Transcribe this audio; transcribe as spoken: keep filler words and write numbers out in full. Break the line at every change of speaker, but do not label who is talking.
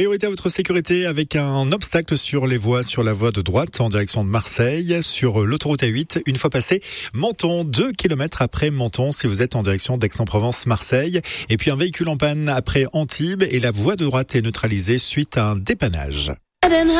Priorité à votre sécurité avec un obstacle sur les voies, sur la voie de droite en direction de Marseille, sur l'autoroute A huit, une fois passé Menton, deux kilomètres après Menton si vous êtes en direction d'Aix-en-Provence-Marseille. Et puis un véhicule en panne après Antibes et la voie de droite est neutralisée suite à un dépannage.